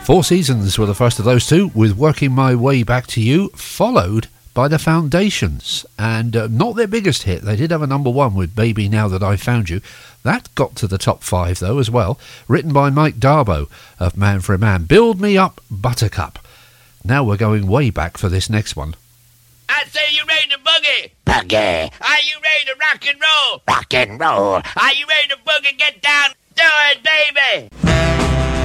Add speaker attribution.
Speaker 1: Four Seasons were the first of those two, with Working My Way Back to You, followed by the Foundations, and not their biggest hit. They did have a number one with Baby Now That I Found You. That got to the top 5 though as well, written by Mike Darbo of Man for a Man. Build Me Up, Buttercup. Now we're going way back for this next one.
Speaker 2: I say, you ready to boogie?
Speaker 3: Boogie.
Speaker 2: Are you ready to rock and roll?
Speaker 3: Rock and roll.
Speaker 2: Are you ready to boogie? Get down. Do it, baby.